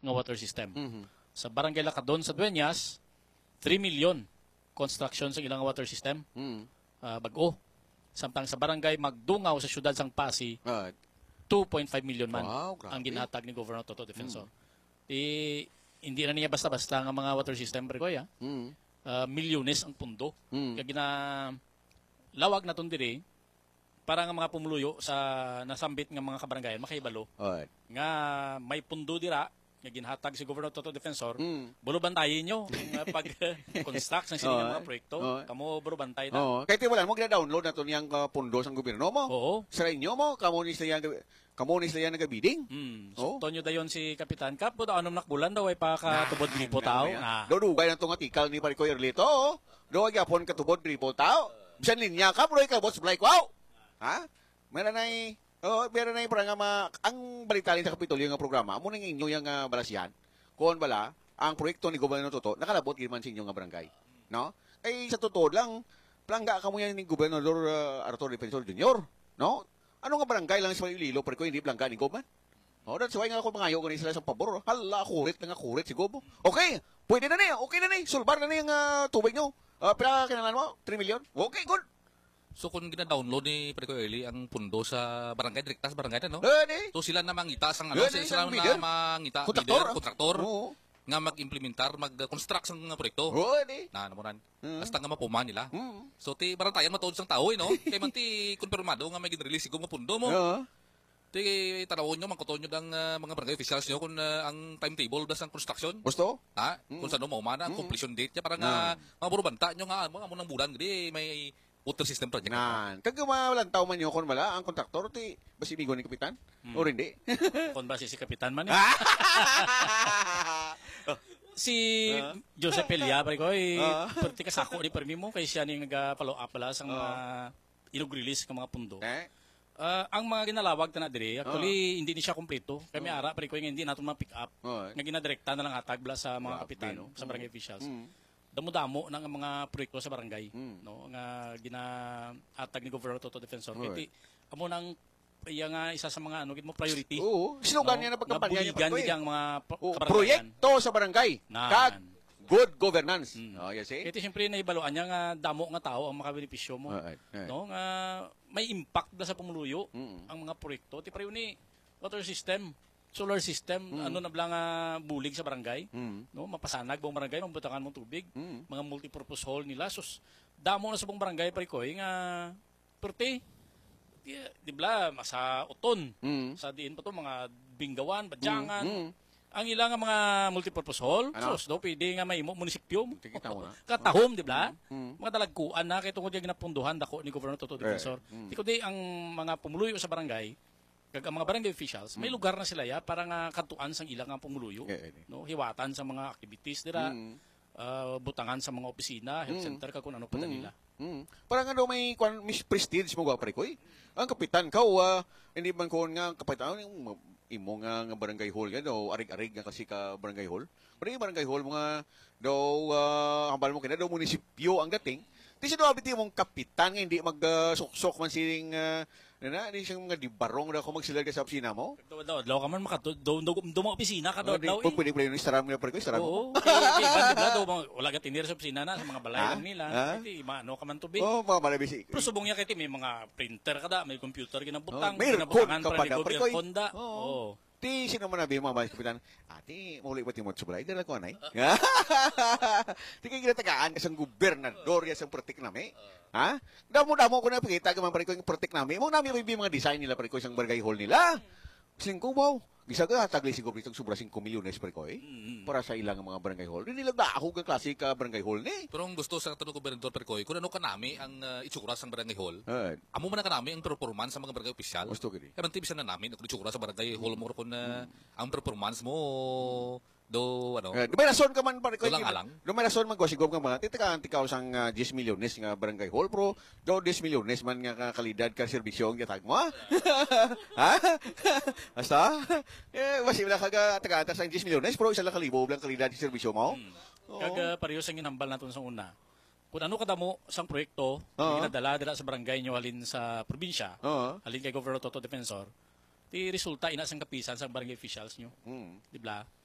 nga water system. Mhm. Sa barangay Lacadon sa Dueñas, 3 million construction sa ilang water system. Mhm. Bag-o. Samtang sa barangay Magdungaw sa syudad sang Pasig, 2.5 million man Wow, grabe. ang ginatag ni Governor Toto Defensor. Hindi na niya basta-basta ang mga water system pre ko ya. Mhm. Milyones ang pundo. Mhm. Kaya lawag na ton diri para nga mga pumuluyo sa nasambit nga mga kabarangayan makahibalo Alright. nga may pundo dira nga ginhatag si Governor Toto Defensor. Mhm. Bulo bantayin nyo nga pag construct ng sining mga proyekto. Kamo bulo bantay na. Oh, kahit wala mo gina-download na to niyang pundo sa gobyerno mo. Oo. Sa inyo mo, kamunis na yan nagabiding. So, Tonyo dayon si Kapitan Kap, buta anong nakbulan daw ay pakatubod gripo tao. Dodugay ng tong article ni Paricoy Erlito. Do gyapon katubod gripo tao. Bisan linya ka proy ka boss blay kwaw. Ha? Meron na para nga ang balitalin sa Kapitolyo nga programa, mo nang inyo yung balasihan. Kuon bala, ang proyekto ni Gobernador Toto, nakalabot giman sa inyo nga barangay. No? Ay sa totoo lang, plangga ka mo yan ni Gobernador Arturo Defensor Jr. No? Ano nga barangay lang sa Iloilo, pero ko hindi plangga ni Goban? Oh, that's why nga ako mangayo ganin sila sa pabor. Hala, kurit na nga kurit si Gobo. Okay, pwede na ni, okay na ni. Sulbar na ni ang tubig nyo. Pila kailangan mo? 3 million? Okay, good. So kung gina-download ni Paricoy Early ang pundo sa barangay, direkta sa barangay na, no? So sila na mangita sang sila na mangita kontraktor nga mag-implementar, mag-construct sang proyekto. Na namunan. Basta nga mapuman nila. So ti barantayan matuod sang tao, no? Kay man ti konfirmado nga may gin-release siguro pundo mo. Ti tanawon nyo, mangkuton nyo ng mga barangay officials nyo kung ang timetable das ang construction. Gusto? Ha? Kung saan mo maumana, ang completion date niya, para nga mga burubanta nyo nga, mga munang bulan, gadi may water system project. Nan, kag walang tao man yo kon wala ang kontraktor ti basimigo ni kapitan o hindi. Kon ba si Kapitan man si Joseph Elia pare ko perti kasako ni permi mo kay siya ni nagapalo up pala sang inug-release ng mga pundo. Ang mga ginalawag na diri actually hindi ni siya kompleto. Kami ara pare ko hindi nato ma-pick up. Nga ginadirekta na lang hatag bla sa mga kapitan sa barangay officials. Damo-damo ng mga proyekto sa barangay, no, nga ginahatag ni Governor Toto Defensor. Kaya amo nang nga isa sa mga ano gid mo priority. Oo, slogan niya na pagkampanya niya pa ang mga kabarangayan. Proyekto sa barangay. Kag good governance. Yes eh. Kaya siyempre naibaluan niya nga damo nga tao ang makabenepisyo mo. No, nga may impact da sa pamuluyo ang mga proyekto. Ti pareho ni water system, solar system, ano na blang bulig sa barangay, no, mapasanag buong barangay, mambutangan mong tubig, mga multipurpose hall nila, sus, damo na sa buong barangay parikoy nga perti, di bla, sa uton, sa diin pa to, mga binggawan, badyangan, ang ilang mga multipurpose hall, sus, do, pwede nga may munisipyo, katahom, di bla, mga dalagkuan na, kaya tungkol yung ginapunduhan, dako ni Governor Toto Defensor, di ko di ang mga pumuluyo sa barangay, kag ang mga barangay officials, may lugar na sila ya para nga katuan sang ilang ang pumuluyo, no, hiwatan sa mga activities dira, butangan sa mga opisina, health center kag kun ano pa nila. Parang ano may prestige mo ba pare ko? Ang kapitan ka hindi man ko nga kapitan imo nga barangay hall nga daw arig-arig nga kasi ka barangay hall. Pero yung barangay hall mga daw hambal mo kina daw munisipyo ang dating. Di siya daw abiti mong kapitan nga hindi mag-sok-sok man siling di siyang mga dibarong na kung magsilag ka sa opisina mo. Daw ka man do mo opisina ka daw. Pwede yung istaram mo pare ko, istaram mo. Oo. Daw wala ka tinir sa opisina na sa mga balay lang nila. Hindi maano ka man tubig. Oo, mga balay bisi. Pero subong niya kay may mga printer ka da, may computer ginabutang, may record ka pa da pare ko. Oo. Ti sino man nabi mga kapitan, ati muli ba timot subay dala ko anay. Ti kay ginatagaan isang gobernador ya sang protek nami. Ha? Damo-damo ko na pakita ka man pare ko yung protek nami. Mo nami review mga design nila pare ko isang barangay hall nila. Singko wow. Gisa ka tagli siguro itong sobra 5 milyones pare ko para sa ilang mga barangay hall. Hindi lang ako ka klase ka barangay hall ni. Pero ang gusto sa tanong gobernador pare ko, kung ano kanami ang itsura sa barangay hall. Amo man na kanami ang performance sa mga barangay opisyal. Gusto gid. Kaya man tibisan na namin ang itsura sa barangay hall mo kun ang performance mo do ano. May rason ka man pare ko. Alang. May rason man ko siguro ka mga titaka sang 10 milyones nga barangay hall pro do 10 milyones man nga kalidad ka serbisyo ang gatag mo. Ha? Asa? Wala ka taga sang 10 milyones pero isa lang kalibo lang kalidad sa serbisyo mo. Kag pareho sang ginambal naton sa una. Kung ano kadamo sang proyekto ginadala dira sa barangay nyo halin sa probinsya, halin kay Governor Toto Defensor, ti resulta ina sang kapisan sang barangay officials nyo. Di ba?